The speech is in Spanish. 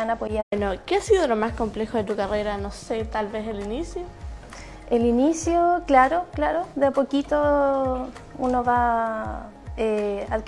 van a apoyar. Bueno, ¿qué ha sido lo más complejo de tu carrera? No sé, tal vez el inicio. El inicio, claro, de a poquito uno va adquiriendo